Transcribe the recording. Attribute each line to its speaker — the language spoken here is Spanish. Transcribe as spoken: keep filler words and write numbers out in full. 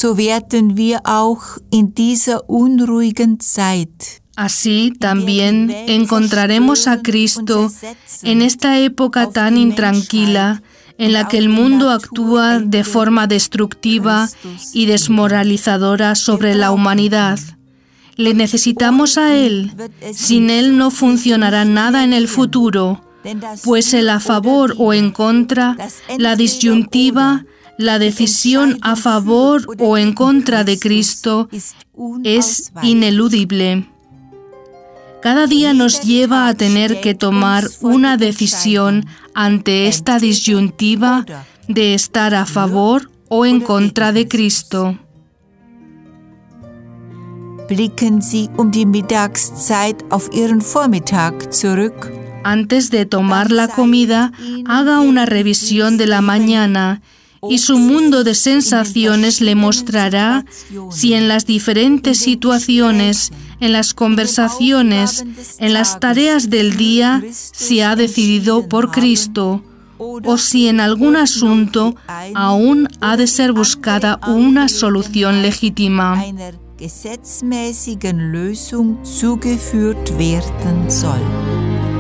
Speaker 1: so werden wir auch in dieser unruhigen Zeit.
Speaker 2: Así también encontraremos a Cristo en esta época tan intranquila en la que el mundo actúa de forma destructiva y desmoralizadora sobre la humanidad. Le necesitamos a Él. Sin Él no funcionará nada en el futuro, pues el a favor o en contra, la disyuntiva, la decisión a favor o en contra de Cristo es ineludible. Cada día nos lleva a tener que tomar una decisión ante esta disyuntiva de estar a favor o en contra de Cristo.
Speaker 1: Blicken Sie um die Mittagszeit auf Ihren Vormittag zurück.
Speaker 2: Antes de tomar la comida, haga una revisión de la mañana y su mundo de sensaciones le mostrará si en las diferentes situaciones, en las conversaciones, en las tareas del día, se ha decidido por Cristo, o si en algún asunto aún ha de ser buscada una solución legítima.
Speaker 1: Gesetzmäßigen Lösung zugeführt werden soll.